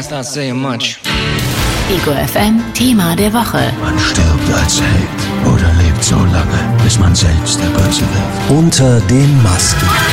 Let's not say much. Ego FM Thema der Woche. Man stirbt als Held oder lebt so lange, bis man selbst der Böse wird. Unter den Masken.